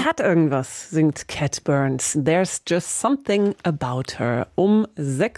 hat irgendwas, singt Cat Burns. There's just something about her. Um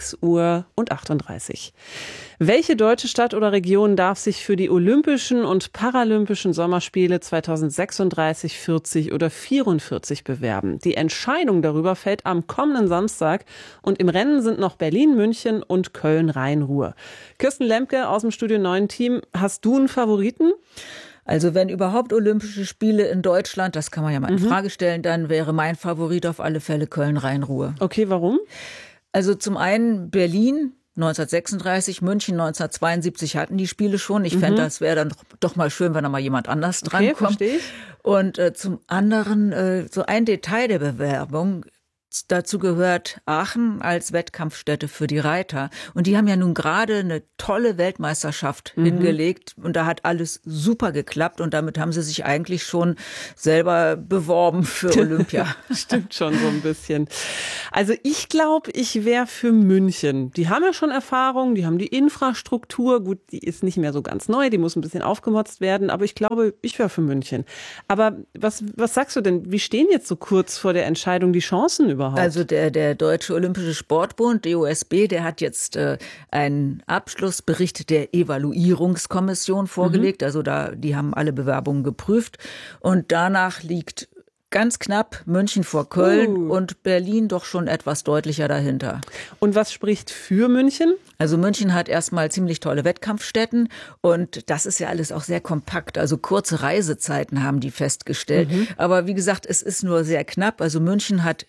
6:38 Uhr. Welche deutsche Stadt oder Region darf sich für die Olympischen und Paralympischen Sommerspiele 2036, 40 oder 44 bewerben? Die Entscheidung darüber fällt am kommenden Samstag und im Rennen sind noch Berlin, München und Köln-Rhein-Ruhr. Kirsten Lemke aus dem Studio 9 Team, hast du einen Favoriten? Also wenn überhaupt Olympische Spiele in Deutschland, das kann man ja mal in Frage stellen, dann wäre mein Favorit auf alle Fälle Köln-Rhein-Ruhr. Okay, warum? Also zum einen Berlin 1936, München 1972 hatten die Spiele schon. Ich fände, das wäre dann doch mal schön, wenn da mal jemand anders drankommt. Okay, verstehe ich. Und zum anderen so ein Detail der Bewerbung. Dazu gehört Aachen als Wettkampfstätte für die Reiter. Und die haben ja nun gerade eine tolle Weltmeisterschaft hingelegt. Und da hat alles super geklappt. Und damit haben sie sich eigentlich schon selber beworben für Olympia. Stimmt schon so ein bisschen. Also ich glaube, ich wäre für München. Die haben ja schon Erfahrung, die haben die Infrastruktur. Gut, die ist nicht mehr so ganz neu, die muss ein bisschen aufgemotzt werden. Aber ich glaube, ich wäre für München. Aber was sagst du denn? Wie stehen jetzt so kurz vor der Entscheidung die Chancen überhaupt? Also der Deutsche Olympische Sportbund, DOSB, der hat jetzt einen Abschlussbericht der Evaluierungskommission vorgelegt. Also die haben alle Bewerbungen geprüft. Und danach liegt ganz knapp München vor Köln und Berlin doch schon etwas deutlicher dahinter. Und was spricht für München? Also München hat erstmal ziemlich tolle Wettkampfstätten und das ist ja alles auch sehr kompakt. Also kurze Reisezeiten haben die festgestellt. Aber wie gesagt, es ist nur sehr knapp. Also München hat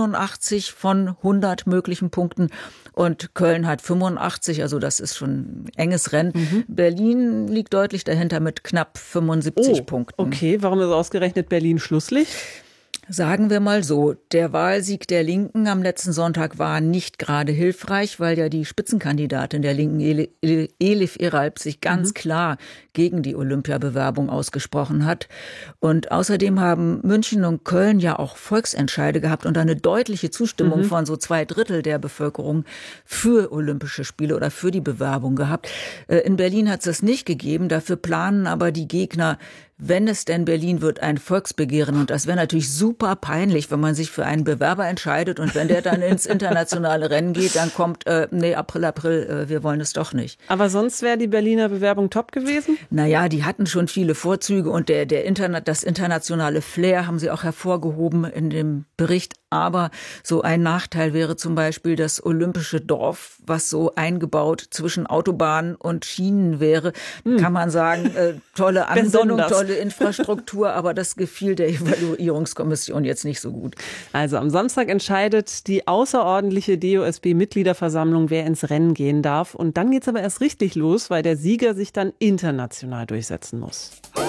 87 von 100 möglichen Punkten und Köln hat 85. Also das ist schon ein enges Rennen. Berlin liegt deutlich dahinter mit knapp 75 Punkten. Okay, warum ist ausgerechnet Berlin Schlusslicht? Sagen wir mal so, der Wahlsieg der Linken am letzten Sonntag war nicht gerade hilfreich, weil ja die Spitzenkandidatin der Linken, Elif Eralp, sich ganz klar gegen die Olympiabewerbung ausgesprochen hat. Und außerdem haben München und Köln ja auch Volksentscheide gehabt und eine deutliche Zustimmung von so 2/3 der Bevölkerung für Olympische Spiele oder für die Bewerbung gehabt. In Berlin hat es das nicht gegeben, dafür planen aber die Gegner, wenn es denn Berlin wird, ein Volksbegehren. Und das wäre natürlich super peinlich, wenn man sich für einen Bewerber entscheidet und wenn der dann ins internationale Rennen geht, dann kommt, April, wir wollen es doch nicht. Aber sonst wäre die Berliner Bewerbung top gewesen? Naja, die hatten schon viele Vorzüge und das internationale Flair haben sie auch hervorgehoben in dem Bericht. Aber so ein Nachteil wäre zum Beispiel das olympische Dorf, was so eingebaut zwischen Autobahn und Schienen wäre. Kann man sagen, tolle Anbindung, tolle Infrastruktur, aber das gefiel der Evaluierungskommission jetzt nicht so gut. Also am Samstag entscheidet die außerordentliche DOSB-Mitgliederversammlung, wer ins Rennen gehen darf. Und dann geht's aber erst richtig los, weil der Sieger sich dann international durchsetzen muss.